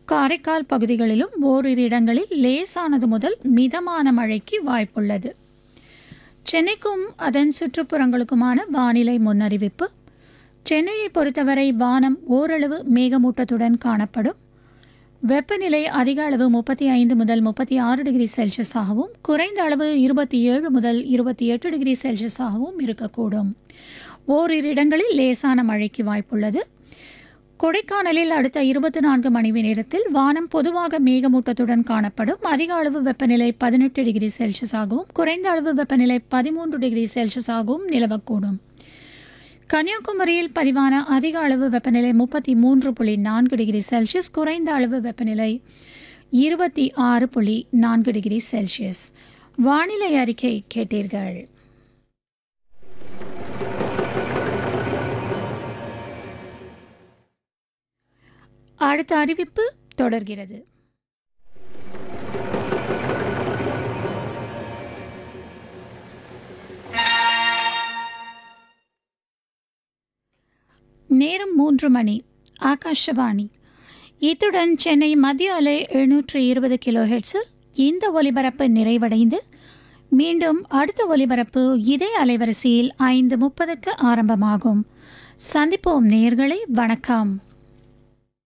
காரைக்கால் பகுதிகளிலும் ஓரிரு இடங்களில் லேசானது முதல் மிதமான மழைக்கு வாய்ப்புள்ளது. சென்னைக்கும் அதன் சுற்றுப்புறங்களுக்குமான வானிலை முன்னறிவிப்பு. சென்னையை பொறுத்தவரை வானம் ஓரளவு மேகமூட்டத்துடன் காணப்படும். வெப்பநிலை அதிக அளவு 35 முதல் 36 டிகிரி செல்சியஸாகவும் குறைந்த அளவு 27 முதல் 28 டிகிரி செல்சியஸாகவும் இருக்கக்கூடும். ஓரிரு இடங்களில் லேசான மழைக்கு வாய்ப்புள்ளது. கொடைக்கானலில் அடுத்த 24 மணி நேரத்தில் வானம் பொதுவாக மேகமூட்டத்துடன் காணப்படும். அதிக அளவு வெப்பநிலை 18 டிகிரி செல்சியஸாகவும் குறைந்த அளவு வெப்பநிலை 13 டிகிரி செல்சியஸாகவும் நிலவக்கூடும். கன்னியாகுமரியில் பதிவான அதிக அளவு வெப்பநிலை 33.4 டிகிரி செல்சியஸ், குறைந்த அளவு வெப்பநிலை 26.4 டிகிரி செல்சியஸ். வானிலை அறிக்கை கேட்டீர்கள். அடுத்த அறிவிப்பு தொடர்கிறது. நேரம் 3 மணி. ஆகாஷவாணி. இத்துடன் சென்னை மத்திய அலை 720 கிலோஹெர்ட்ஸில் இந்த ஒலிபரப்பு நிறைவடைந்து மீண்டும் அடுத்த ஒலிபரப்பு இதே அலைவரிசையில் 5:30க்கு ஆரம்பமாகும். சந்திப்போம் நேயர்களே. வணக்கம்.